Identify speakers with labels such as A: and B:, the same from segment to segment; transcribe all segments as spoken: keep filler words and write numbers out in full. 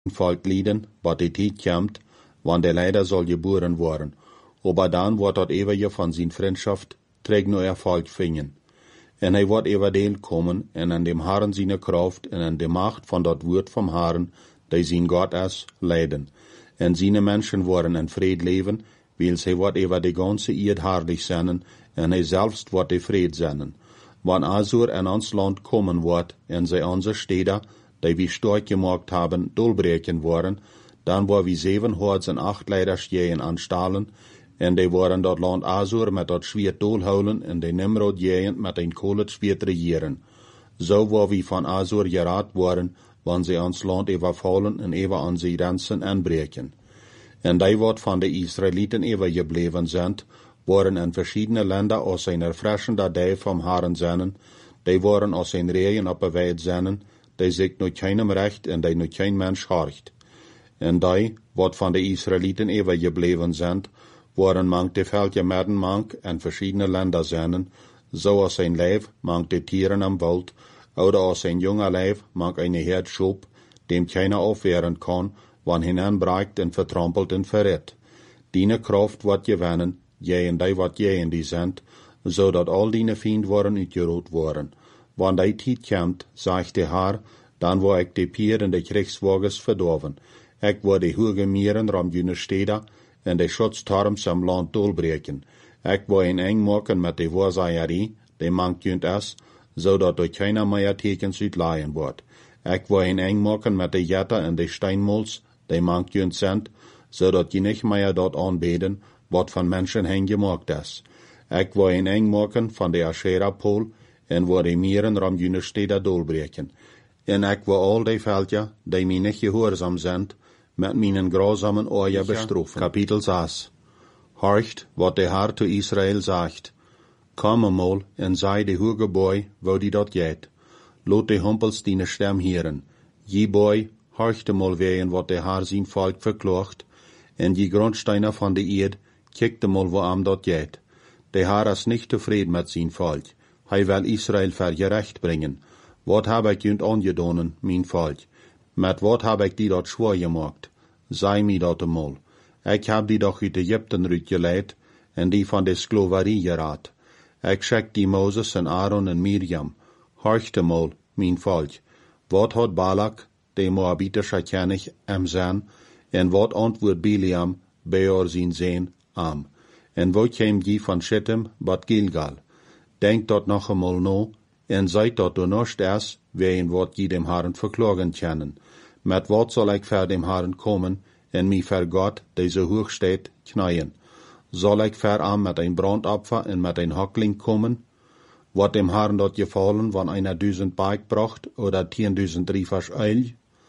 A: Volk lieden, wat die tijd komt, wann der leider soll geboren worden. Aber dann wordt dat eeuwige van zijn vriendschaft trägt nur Erfolg fingen. En hij wordt everdeel komen, en an dem Herren seine Kraft, en an de Macht van dat Woord vom Herren, die zijn Gott is, leiden. En seine Menschen worden in Fried leven, weil hij wordt over de ganze Erde herrlich zijn, en hij zelfs wordt de Fried zijn. Wann Asur in ons Land kommen wordt, en zij onze steden, die wir stark gemacht haben, dolbreken worden, dan waar we zevenhonderd en acht leiders jähen anstalen, en die worden dat land Asur met dat Schwert dolhouden, en de Nimrod jähen met een kolet Schwert regieren. Zo waar we van Asur geraad worden, wann sie ons land overvallen en over onze grenzen aanbreken. En die wat van de Israeliten overgebleven zijn, worden in verschiedene Länder aus een erfrischender Dei vom Herren zijn, die worden aus een Regen op een weid zijn, die zich nog keinem recht en die nog kein Mensch horcht. En die, wat van de Israeliten overgebleven zijn, worden mank de veldje midden mank en verschiedene Länder zijn, zo als zijn lijf mank de tieren am Wald, oder als zijn jonge lijf mank eine Herd schop, dem keiner aufwehren kan, wann hinanbreikt en vertrampelt en verrät. Diene Kraft wordt gewinnen, jij en die wat jij en die zijn, zodat al diene Fiend worden uitgeroot worden. Wann die tijd komt, zegt de Heer, dan word ik de pier en de krigswagens verdorven. Ik word de hoge mieren ram june steden en de schutztorms am land dolbreken. Ik word een eng maken met de waarzaaierie, die mank junt is, zodat er keiner meer tekens uitlaaien wordt. Ik word een eng maken met de jetten en de steinmols, die mank junt zijn, zodat je niet meer dat aanbeden, wat van mensen hen gemaakt is. Ik word een eng maken van de Asherah-pool, en word de mieren ram june steden dolbreken. En ik wil al die veldje, die mij niet gehoorzaam zijn, met mijn grausamen oorje bestroffen. Kapitel zes. Horcht, wat de Heer zu Israël zegt. Kom eenmaal en zei de hoge boy, wo die dat jeet. Lot de humpels die stem hieren. Je boy, horcht eenmaal ween wat de Heer zijn volk verklaagt, en je grondsteiner van de eerd, kijkt eenmaal wo am dat jeet. De Heer is niet tevreden met zijn volk. Hij wil Israël ver gerecht brengen. Wat heb ik junt aangedonen, mijn volk? Met wat heb ik die dat schwaar gemaakt? Zei mij dat eenmaal. Ik heb die doch uit Egypten uitgeleid, en die van de skloverie geraad. Ik schik die Moses en Aaron en Miriam. Horcht eenmaal, mijn volk. Wat had Balak, de Moabitische König, am zijn, en wat antwoord Biliam, Beor zijn zeen, am. En wat kwam die van Shittim, bat Gilgal. Denk dat nog eenmaal no, en zijt dat du nicht is, ween wat je dem Herren verklagen kennen. Met wat zal ik ver dem Herren komen, en mij ver God, die zo hoog steht, knien? Zal ik ver aan met een brandopfer en met een hakling komen? Wat dem Herren dat gevallen, wann einer duizend Berg bracht, oder tienduizend riefers Eil?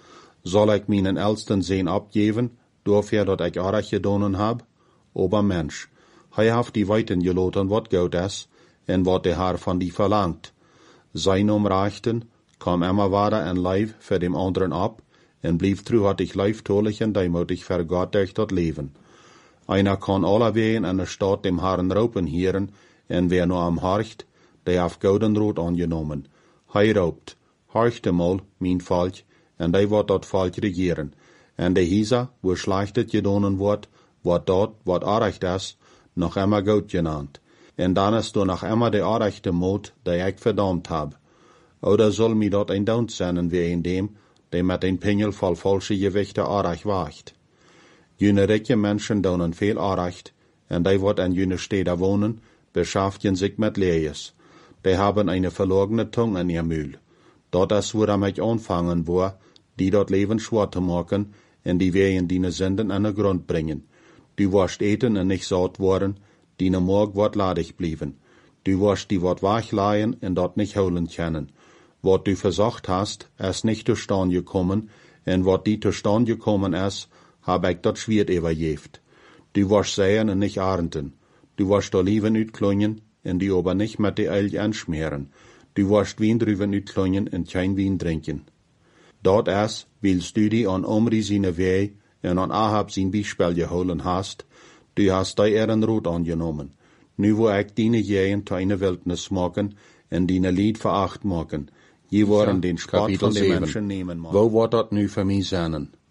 A: Zal ik mijn elsten zeen abgeven, dafür dat ik arg gedonen heb? Aber Mensch, hij heeft die weiten geloten wat goed is, en wat de Herr van die verlangt. Zijn omreichten, kwam immer wader en lijf voor dem anderen ab, en blieb truhartig leiftolig en deimotig voor God durch dat leven. Einer kan alle ween in de stad dem Herren roepen hieren, en wer nur am horcht, der heeft gouden rood aangenomen. Hij roept, horcht eenmaal, mijn volk, en die wordt dat volk regieren. En de hiesa, wo slechtet gedonen wordt, wordt dat, wat arecht is, nog immer goed genannt. En dan is er nog immer de arechte moed, die ik verdammt heb. Oder soll mi dat een daunt zijn wie een dem, die met een pingel vol falsche gewichte arech wacht. Jene rijke mensen doen veel arecht, en die wat in jene steden wonen, beschaffen zich met lees. Die hebben eine verlogene Tung in ihr Mühl. Dat is waarom ik aanvangen wil, die dat leven schwer te maken, en die wegen die Sünden an den Grund bringen. Du wirst eten en nicht satt worden, die morgen wird ladig blieben. Du wirst die wat wegleihen en dat nicht holen können. Wat du versucht hast, ist nicht zustande gekommen, en wat die zustande gekommen ist, hab ich dat Schwert überjeft. Du wirst säen en nicht ernten. Du wirst Oliven uitklonjen, en die aber nicht mit de Eil anschmieren. Du wirst Wein drüber uitklonjen en kein Wein trinken. Dat is, willst du die an Omri seine Weh en an Ahab sein Beispiel geholen hast, du hast die Ehren rot angenommen. Nu wo ich deine Jähen zu einer Wildnis machen, en deine Lied veracht machen. Je worden den Spott von den Menschen nehmen. Wo wird dat nu für mich sein?